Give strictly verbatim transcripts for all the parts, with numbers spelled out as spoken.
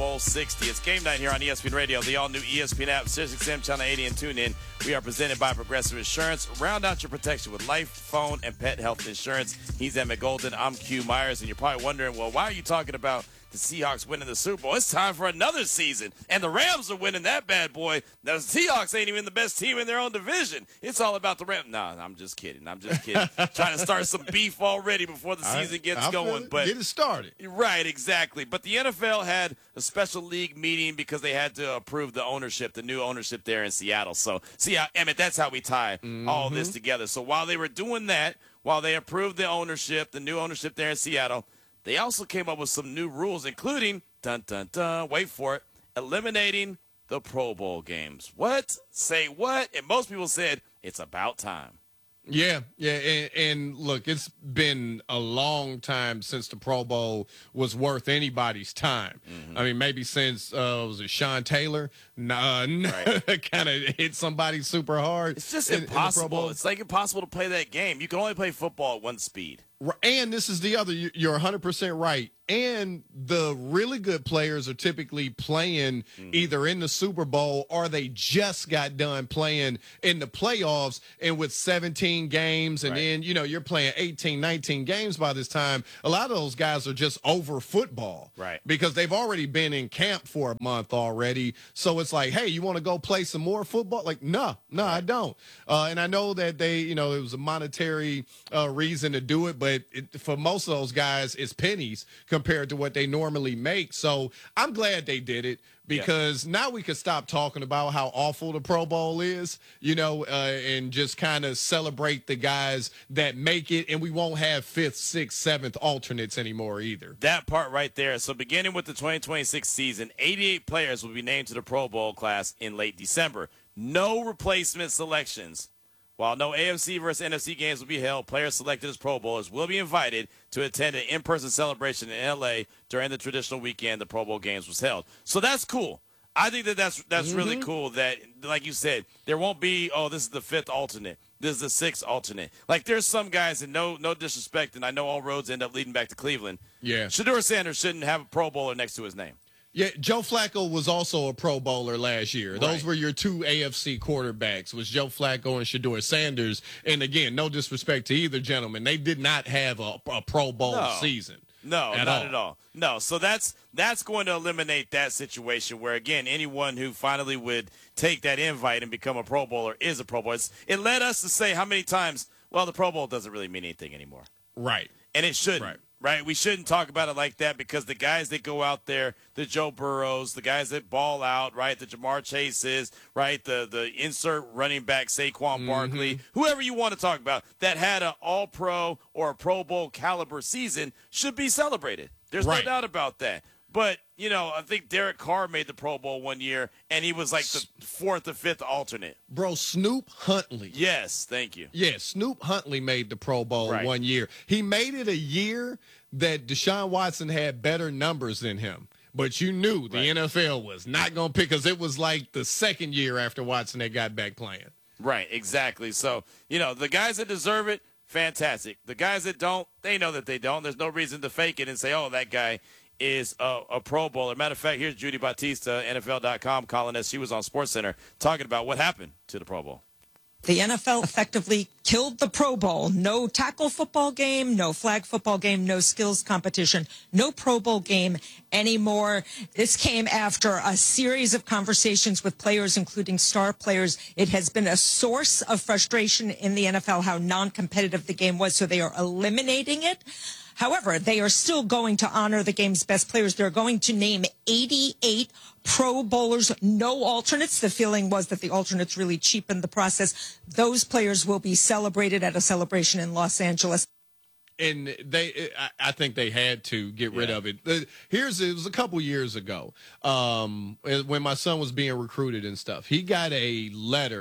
Bowl sixty. It's game night here on E S P N Radio, the all-new E S P N app, Sirius X M Channel eighty, and TuneIn. We are presented by Progressive Insurance. Round out your protection with life, phone, and pet health insurance. He's Emmett Golden. I'm Q Myers, and you're probably wondering, well, why are you talking about the Seahawks winning the Super Bowl? It's time for another season, and the Rams are winning that bad boy. The Seahawks ain't even the best team in their own division. It's all about the Rams. No, I'm just kidding. I'm just kidding. Trying to start some beef already before the season gets I, I going. It. But get it started. Right, exactly. But the N F L had a special league meeting because they had to approve the ownership, the new ownership there in Seattle. So, see, Emmett, that's how we tie mm-hmm. all this together. So while they were doing that, while they approved the ownership, the new ownership there in Seattle, they also came up with some new rules, including, dun, dun, dun, wait for it, eliminating the Pro Bowl games. What? Say what? And most people said it's about time. Yeah, yeah, and, and look, it's been a long time since the Pro Bowl was worth anybody's time. Mm-hmm. I mean, maybe since, uh, was it Sean Taylor? Nah, right. kind of hit somebody super hard. It's just in, impossible. In the Pro Bowl. It's like impossible to play that game. You can only play football at one speed. And this is the other, you're one hundred percent right. And the really good players are typically playing mm-hmm. either in the Super Bowl or they just got done playing in the playoffs. And with seventeen games and right. then, you know, you're playing eighteen, nineteen games by this time, a lot of those guys are just over football. Right. Because they've already been in camp for a month already. So it's like, hey, you want to go play some more football? Like, no, no, right. I don't. Uh, and I know that they, you know, it was a monetary uh, reason to do it, but it, for most of those guys, it's pennies compared to what they normally make. So I'm glad they did it because yeah. now we can stop talking about how awful the Pro Bowl is, you know, uh, and just kind of celebrate the guys that make it. And we won't have fifth, sixth, seventh alternates anymore either. That part right there. So beginning with the twenty twenty-six season, eighty-eight players will be named to the Pro Bowl class in late December. No replacement selections. While no A F C versus N F C games will be held, players selected as Pro Bowlers will be invited to attend an in-person celebration in L A during the traditional weekend the Pro Bowl games was held. So that's cool. I think that that's, that's mm-hmm. really cool that, like you said, there won't be, oh, this is the fifth alternate. This is the sixth alternate. Like, there's some guys, and no no disrespect, and I know all roads end up leading back to Cleveland. Yeah. Shedeur Sanders shouldn't have a Pro Bowler next to his name. Yeah, Joe Flacco was also a Pro Bowler last year. Those right. were your two A F C quarterbacks, was Joe Flacco and Shedeur Sanders. And again, no disrespect to either gentleman, they did not have a, a Pro Bowl no. season. No, at not all. at all. No, so that's that's going to eliminate that situation where, again, anyone who finally would take that invite and become a Pro Bowler is a Pro Bowler. It's, it led us to say how many times, well, the Pro Bowl doesn't really mean anything anymore. Right. And it shouldn't. Right. Right, we shouldn't talk about it like that because the guys that go out there, the Joe Burrows, the guys that ball out, right, the Jamar Chases, right, the the insert running back Saquon mm-hmm. Barkley, whoever you want to talk about that had an All-Pro or a Pro Bowl caliber season should be celebrated. There's right. no doubt about that. But, you know, I think Derek Carr made the Pro Bowl one year, and he was like the fourth or fifth alternate. Bro, Snoop Huntley. Yes, thank you. Yeah, Snoop Huntley made the Pro Bowl right. one year. He made it a year that Deshaun Watson had better numbers than him. But you knew the right. N F L was not going to pick because it was like the second year after Watson had got back playing. Right, exactly. So, you know, the guys that deserve it, fantastic. The guys that don't, they know that they don't. There's no reason to fake it and say, oh, that guy is a, a Pro Bowler. Matter of fact, here's Judy Bautista, N F L dot com, calling us. She was on SportsCenter talking about what happened to the Pro Bowl. The N F L effectively killed the Pro Bowl. No tackle football game, no flag football game, no skills competition, no Pro Bowl game anymore. This came after a series of conversations with players, including star players. It has been a source of frustration in the N F L how non-competitive the game was, so they are eliminating it. However, they are still going to honor the game's best players. They're going to name eighty-eight Pro Bowlers, no alternates. The feeling was that the alternates really cheapened the process. Those players will be celebrated at a celebration in Los Angeles. And they, I think they had to get rid yeah. of it. Here's, it was a couple years ago um, when my son was being recruited and stuff. He got a letter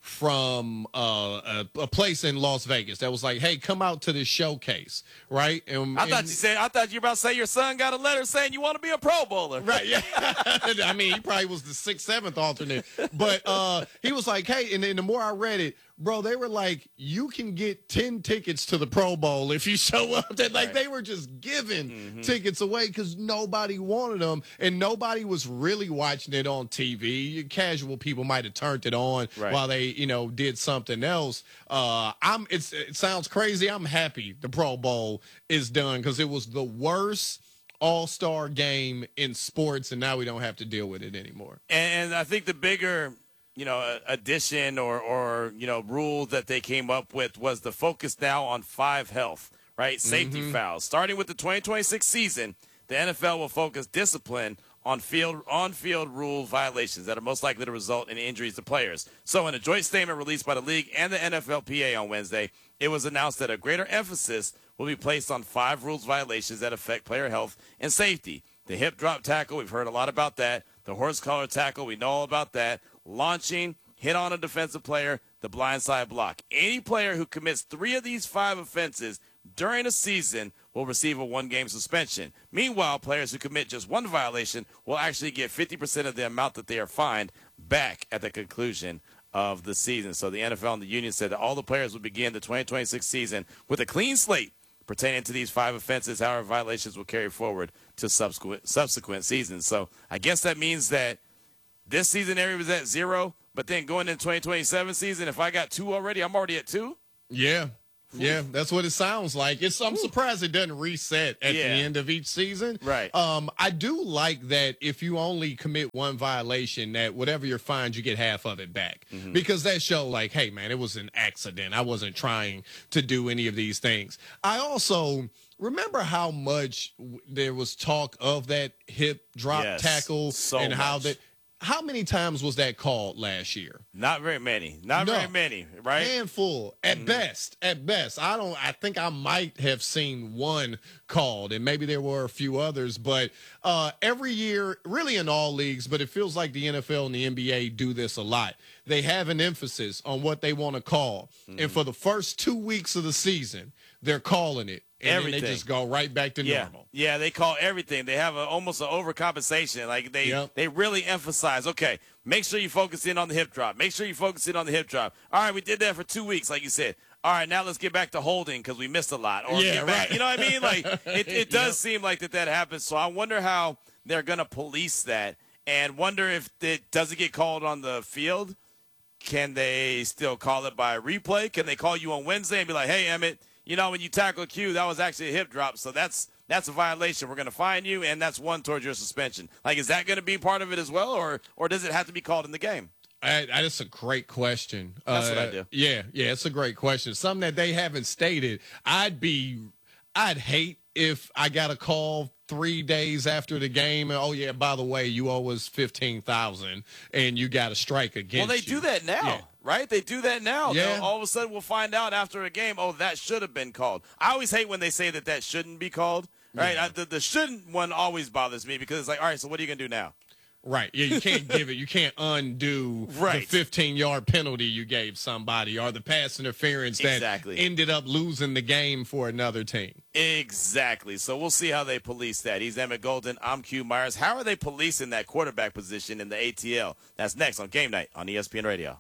from uh, a, a place in Las Vegas that was like, "Hey, come out to this showcase," right? And, I thought and, you said I thought you were about to say your son got a letter saying you want to be a Pro Bowler. Right, yeah. I mean, he probably was the sixth, seventh alternate. But uh, he was like, hey, and, and the more I read it, bro, they were like, you can get ten tickets to the Pro Bowl if you show up. That, like, right. they were just giving mm-hmm. tickets away because nobody wanted them, and nobody was really watching it on T V. Casual people might have turned it on right. while they, you know, did something else. Uh, I'm. It's, it sounds crazy. I'm happy the Pro Bowl is done because it was the worst all-star game in sports, and now we don't have to deal with it anymore. And I think the bigger, you know, addition or, or you know, rule that they came up with was the focus now on five health, right? Safety mm-hmm. fouls. Starting with the twenty twenty-six season, the N F L will focus discipline on field on-field rule violations that are most likely to result in injuries to players. So in a joint statement released by the league and the N F L P A on Wednesday, it was announced that a greater emphasis will be placed on five rules violations that affect player health and safety. The hip drop tackle, we've heard a lot about that. The horse collar tackle, we know all about that. Launching, hit on a defensive player, the blindside block. Any player who commits three of these five offenses during a season will receive a one-game suspension. Meanwhile, players who commit just one violation will actually get fifty percent of the amount that they are fined back at the conclusion of the season. So the N F L and the union said that all the players will begin the twenty twenty-six season with a clean slate pertaining to these five offenses. However, violations will carry forward to subsequent subsequent seasons. So I guess that means that this season area was at zero, but then going into twenty twenty-seven season, if I got two already, I'm already at two? Yeah. Yeah, that's what it sounds like. It's I'm surprised it doesn't reset at yeah. the end of each season. Right. Um, I do like that if you only commit one violation, that whatever you're fined, you get half of it back. Mm-hmm. Because that show, like, hey, man, it was an accident. I wasn't trying to do any of these things. I also remember how much there was talk of that hip drop yes, tackle so and how much. that. How many times was that called last year? Not very many. Not no. very many, right? Handful at Mm-hmm. best. At best. I don't I think I might have seen one called, and maybe there were a few others, but uh, every year, really in all leagues, but it feels like the N F L and the N B A do this a lot. They have an emphasis on what they want to call. Mm-hmm. And for the first two weeks of the season, they're calling it. And everything. then they just go right back to yeah. normal. Yeah, they call everything. They have a, almost an overcompensation. Like they, yep. they really emphasize, okay, make sure you focus in on the hip drop. Make sure you focus in on the hip drop. All right, we did that for two weeks, like you said. All right, now let's get back to holding because we missed a lot. Or yeah, get back, right. You know what I mean? Like it, it does yep. seem like that that happens. So I wonder how they're going to police that and wonder if it doesn't get called on the field. Can they still call it by replay? Can they call you on Wednesday and be like, hey, Emmett, you know, when you tackle Q, that was actually a hip drop, so that's that's a violation. We're going to fine you, and that's one towards your suspension. Like, is that going to be part of it as well, or or does it have to be called in the game? I, I, that's a great question. That's uh, what I do. Yeah, yeah, it's a great question. Something that they haven't stated. I'd be, I'd hate if I got a call three days after the game, and oh yeah, by the way, you owe us fifteen thousand, and you got a strike against. Well, they you. do that now. Yeah. Right? They do that now. Yeah. They'll, all of a sudden, we'll find out after a game, oh, that should have been called. I always hate when they say that that shouldn't be called. Right? Yeah. I, the, the shouldn't one always bothers me because it's like, all right, so what are you going to do now? Right. Yeah, you can't give it. You can't undo right. the fifteen-yard penalty you gave somebody or the pass interference that exactly. ended up losing the game for another team. Exactly. So we'll see how they police that. He's Emmett Golden. I'm Q Myers. How are they policing that quarterback position in the A T L? That's next on Game Night on E S P N Radio.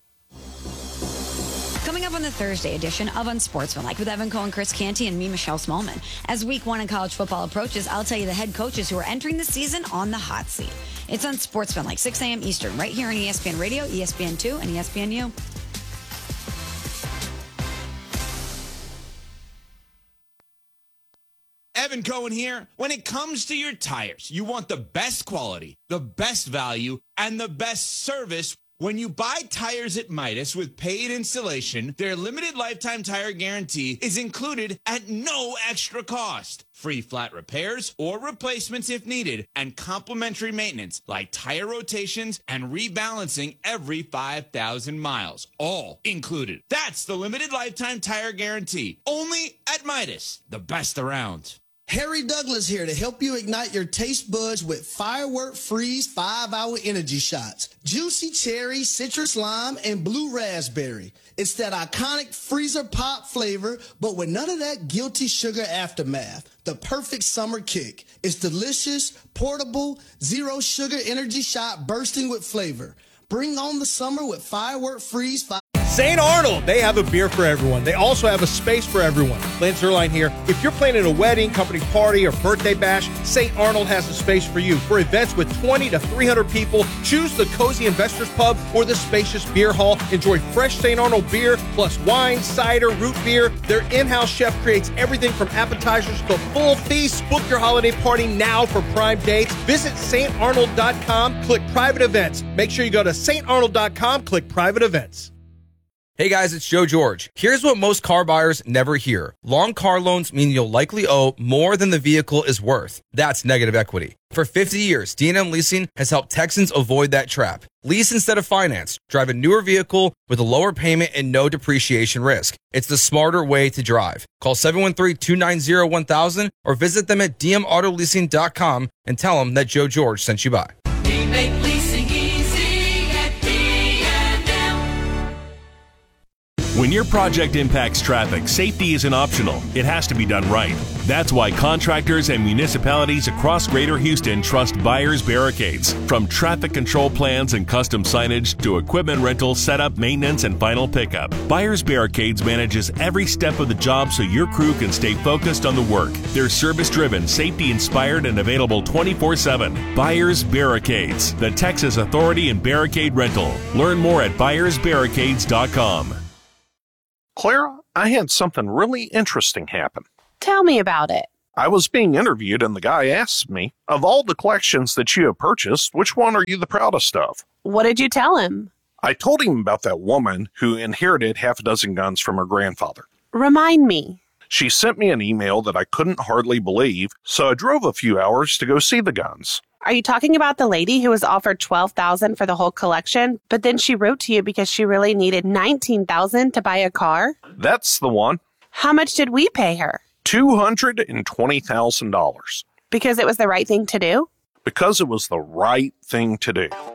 Coming up on the Thursday edition of Unsportsmanlike with Evan Cohen, Chris Canty, and me, Michelle Smallman. As week one in college football approaches, I'll tell you the head coaches who are entering the season on the hot seat. It's Unsportsmanlike, six a.m. Eastern, right here on E S P N Radio, E S P N two, and E S P N U. Evan Cohen here. When it comes to your tires, you want the best quality, the best value, and the best service. When you buy tires at Midas with paid installation, their limited lifetime tire guarantee is included at no extra cost. Free flat repairs or replacements if needed, and complimentary maintenance like tire rotations and rebalancing every five thousand miles. All included. That's the limited lifetime tire guarantee. Only at Midas, the best around. Harry Douglas here to help you ignite your taste buds with Firework Freeze five hour energy shots. Juicy cherry, citrus lime, and blue raspberry. It's that iconic freezer pop flavor, but with none of that guilty sugar aftermath. The perfect summer kick. It's delicious, portable, zero sugar energy shot bursting with flavor. Bring on the summer with Firework Freeze five. Saint Arnold, they have a beer for everyone. They also have a space for everyone. Lance Zerline here. If you're planning a wedding, company party, or birthday bash, Saint Arnold has a space for you. For events with twenty to three hundred people, choose the Cozy Investors Pub or the spacious beer hall. Enjoy fresh Saint Arnold beer, plus wine, cider, root beer. Their in-house chef creates everything from appetizers to full feasts. Book your holiday party now for prime dates. Visit Saint Arnold dot com, click private events. Make sure you go to Saint Arnold dot com, click private events. Hey guys, it's Joe George. Here's what most car buyers never hear. Long car loans mean you'll likely owe more than the vehicle is worth. That's negative equity. For fifty years, D and M Leasing has helped Texans avoid that trap. Lease instead of finance. Drive a newer vehicle with a lower payment and no depreciation risk. It's the smarter way to drive. Call seven one three, two nine zero, one thousand or visit them at d m auto leasing dot com and tell them that Joe George sent you by. We make leasing easy at D and M. When your project impacts traffic, safety isn't optional. It has to be done right. That's why contractors and municipalities across Greater Houston trust Buyers Barricades. From traffic control plans and custom signage to equipment rental, setup, maintenance, and final pickup, Buyers Barricades manages every step of the job so your crew can stay focused on the work. They're service-driven, safety-inspired, and available twenty-four seven. Buyers Barricades, the Texas authority in barricade rental. Learn more at buyers barricades dot com. Clara, I had something really interesting happen. Tell me about it. I was being interviewed and the guy asked me, of all the collections that you have purchased, which one are you the proudest of? What did you tell him? I told him about that woman who inherited half a dozen guns from her grandfather. Remind me. She sent me an email that I couldn't hardly believe, so I drove a few hours to go see the guns. Are you talking about the lady who was offered twelve thousand dollars for the whole collection, but then she wrote to you because she really needed nineteen thousand dollars to buy a car? That's the one. How much did we pay her? two hundred twenty thousand dollars. Because it was the right thing to do? Because it was the right thing to do.